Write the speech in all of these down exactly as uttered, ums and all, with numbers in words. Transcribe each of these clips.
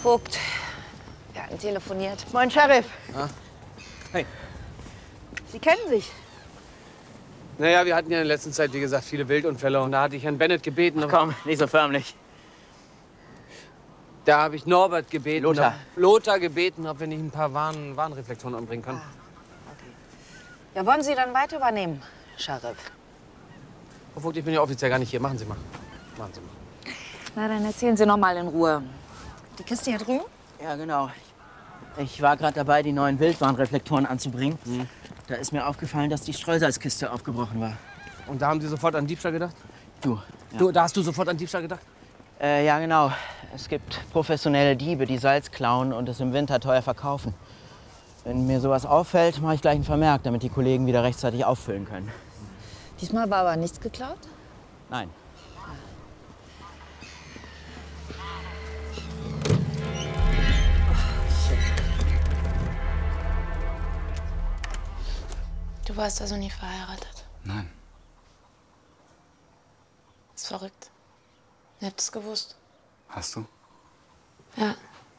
Vogt, wir hatten telefoniert. Moin, Sheriff. Ah. Hey. Sie kennen sich. Naja, wir hatten ja in der letzten Zeit, wie gesagt, viele Wildunfälle. Und da hatte ich Herrn Bennett gebeten. Ach komm, nicht so förmlich. Da habe ich Norbert gebeten. Lothar. Lothar gebeten, ob wir nicht ein paar Warn Warnreflektoren anbringen können. Ah, okay. Ja, wollen Sie dann weiter übernehmen, Sheriff? Frau Vogt, ich bin ja offiziell gar nicht hier. Machen Sie mal. Machen Sie mal. Na, dann erzählen Sie noch mal in Ruhe. Die Kiste hier drüben? Ja, genau. Ich war gerade dabei, die neuen Wildwarnreflektoren anzubringen. Hm. Da ist mir aufgefallen, dass die Streusalzkiste aufgebrochen war. Und da haben Sie sofort an Diebstahl gedacht? Du. Ja. Du, da hast du sofort an Diebstahl gedacht? Äh, ja, genau. Es gibt professionelle Diebe, die Salz klauen und es im Winter teuer verkaufen. Wenn mir sowas auffällt, mache ich gleich einen Vermerk, damit die Kollegen wieder rechtzeitig auffüllen können. Diesmal war aber nichts geklaut? Nein. Du warst also nie verheiratet? Nein. Ist verrückt. Ihr habt es gewusst. Hast du? Ja.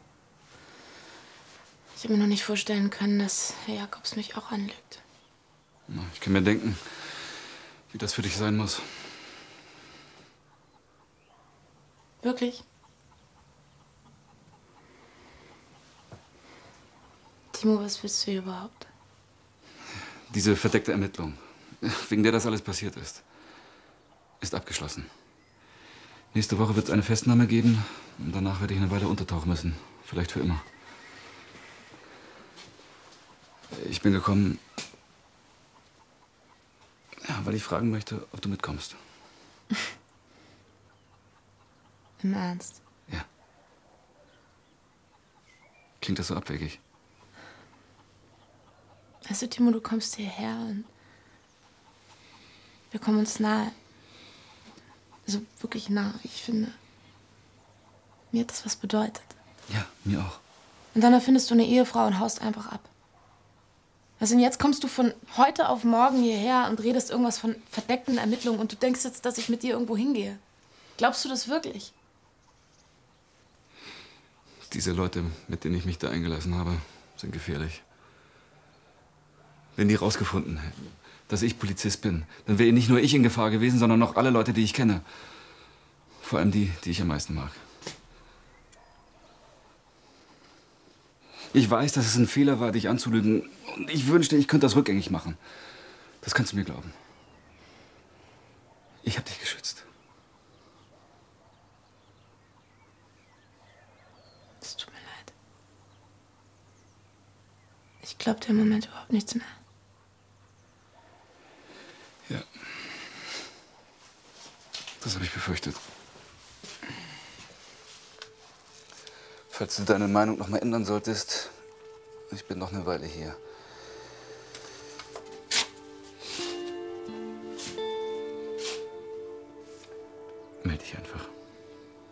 Ich habe mir noch nicht vorstellen können, dass Herr Jakobs mich auch anlügt. Na, ich kann mir denken, wie das für dich sein muss. Wirklich? Timo, was willst du hier überhaupt? Diese verdeckte Ermittlung, wegen der das alles passiert ist, ist abgeschlossen. Nächste Woche wird es eine Festnahme geben und danach werde ich eine Weile untertauchen müssen. Vielleicht für immer. Ich bin gekommen, ja, weil ich fragen möchte, ob du mitkommst. Im Ernst? Ja. Klingt das so abwegig? Weißt du, Timo, du kommst hierher und wir kommen uns nahe. Also wirklich nah, ich finde. Mir hat das was bedeutet. Ja, mir auch. Und dann erfindest du eine Ehefrau und haust einfach ab. Also und jetzt kommst du von heute auf morgen hierher und redest irgendwas von verdeckten Ermittlungen und du denkst jetzt, dass ich mit dir irgendwo hingehe. Glaubst du das wirklich? Diese Leute, mit denen ich mich da eingelassen habe, sind gefährlich. Wenn die rausgefunden hätten, dass ich Polizist bin, dann wäre nicht nur ich in Gefahr gewesen, sondern noch alle Leute, die ich kenne. Vor allem die, die ich am meisten mag. Ich weiß, dass es ein Fehler war, dich anzulügen. Und ich wünschte, ich könnte das rückgängig machen. Das kannst du mir glauben. Ich habe dich geschützt. Es tut mir leid. Ich glaube dir im Moment überhaupt nichts mehr. Ja. Das habe ich befürchtet. Falls du deine Meinung noch mal ändern solltest, ich bin noch eine Weile hier. Meld dich einfach.